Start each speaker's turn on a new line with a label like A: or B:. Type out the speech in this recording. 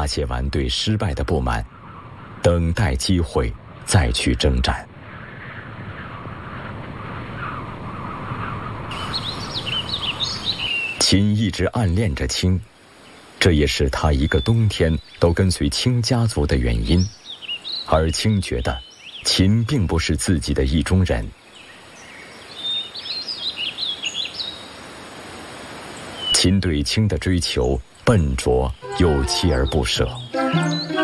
A: 发泄完对失败的不满，等待机会再去征战。秦一直暗恋着青，这也是他一个冬天都跟随青家族的原因。而青觉得秦并不是自己的意中人。秦对青的追求笨拙又锲而不舍。